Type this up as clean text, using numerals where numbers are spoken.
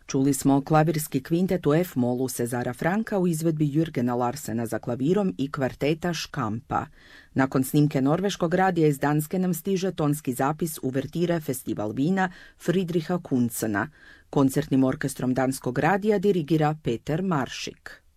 Čuli smo klavirski kvintet u F-molu Cezara Franka u izvedbi Jürgena Larsena za klavirom i kvarteta Škampa. Nakon snimke norveškog radija iz Danske nam stiže tonski zapis uvertire Festival vina Friedricha Kunzena. Koncertnim orkestrom danskog radija dirigira Peter Maršik.